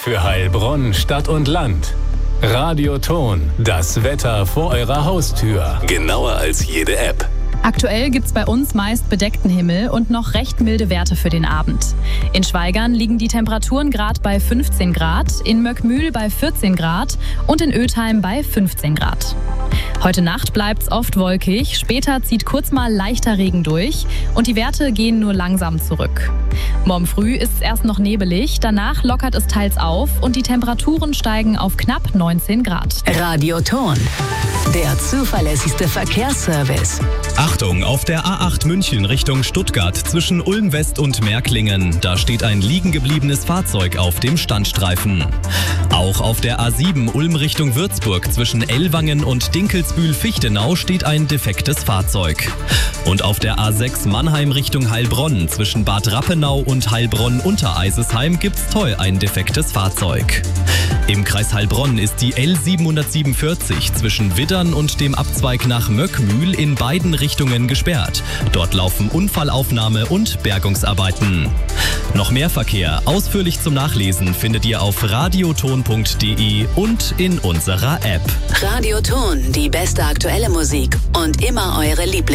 für Heilbronn, Stadt und Land. Radioton, das Wetter vor eurer Haustür. Genauer als jede App. Aktuell gibt's bei uns meist bedeckten Himmel und noch recht milde Werte für den Abend. In Schweigern liegen die Temperaturen gerade bei 15 Grad, in Möckmühl bei 14 Grad und in Ötheim bei 15 Grad. Heute Nacht bleibt's oft wolkig, später zieht kurz mal leichter Regen durch und die Werte gehen nur langsam zurück. Morgen früh ist es erst noch nebelig, danach lockert es teils auf und die Temperaturen steigen auf knapp 19 Grad. Radioton, der zuverlässigste Verkehrsservice. Achtung, auf der A8 München Richtung Stuttgart zwischen Ulm West und Märklingen. Da steht ein liegen gebliebenes Fahrzeug auf dem Standstreifen. Auch auf der A7 Ulm Richtung Würzburg zwischen Ellwangen und Dinkelsbühl-Fichtenau steht ein defektes Fahrzeug. Und auf der A6 Mannheim Richtung Heilbronn zwischen Bad Rappenau und Heilbronn-Untereisesheim gibt's ein defektes Fahrzeug. Im Kreis Heilbronn ist die L747 zwischen Widdern und dem Abzweig nach Möckmühl in beiden Richtungen gesperrt. Dort laufen Unfallaufnahme und Bergungsarbeiten. Noch mehr Verkehr ausführlich zum Nachlesen findet ihr auf radioton.de und in unserer App. Radioton, die beste aktuelle Musik und immer eure Lieblings.